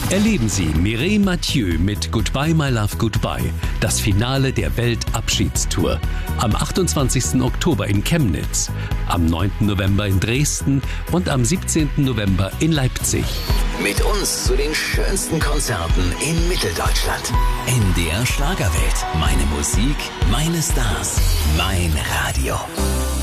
Erleben Sie Mireille Mathieu mit Goodbye My Love Goodbye, das Finale der Weltabschiedstour. Am 28. Oktober in Chemnitz, am 9. November in Dresden und am 17. November in Leipzig. Mit uns zu den schönsten Konzerten in Mitteldeutschland. NDR Schlagerwelt. Meine Musik, meine Stars, mein Radio.